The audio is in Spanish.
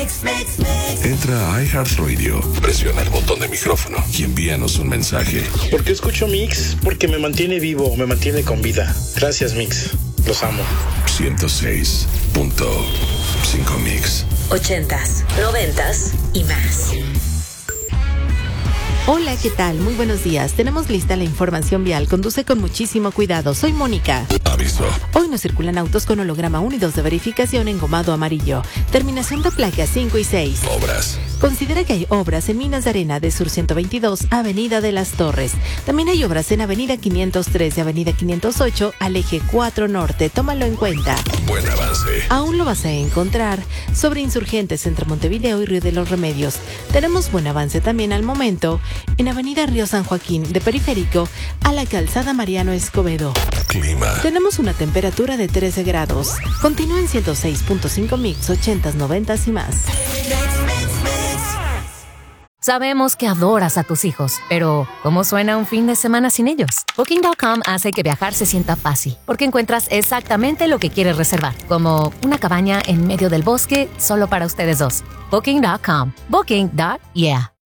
Entra a iHeartRadio, presiona el botón de micrófono y envíanos un mensaje. ¿Por qué escucho Mix? Porque me mantiene vivo, me mantiene con vida. Gracias, Mix. Los amo. 106.5 Mix. 80s, 90s y más. Hola, ¿qué tal? Muy buenos días. Tenemos lista la información vial. Conduce con muchísimo cuidado. Soy Mónica. Aviso. Hoy no circulan autos con holograma 1 y 2 de verificación engomado amarillo. Terminación de placa 5 y 6. Obras. Considera que hay obras en Minas de Arena de Sur 122, Avenida de las Torres. También hay obras en Avenida 503 y Avenida 508 al eje 4 Norte. Tómalo en cuenta. Buen avance. Aún lo vas a encontrar sobre Insurgentes entre Montevideo y Río de los Remedios. Tenemos buen avance también al momento en Avenida Río San Joaquín de Periférico a la Calzada Mariano Escobedo. Clima. Tenemos una temperatura de 13 grados. Continúa en 106.5 Mix, 80s, 90s y más. Sabemos que adoras a tus hijos, pero ¿cómo suena un fin de semana sin ellos? Booking.com hace que viajar se sienta fácil, porque encuentras exactamente lo que quieres reservar, como una cabaña en medio del bosque solo para ustedes dos. Booking.com. Booking.yeah.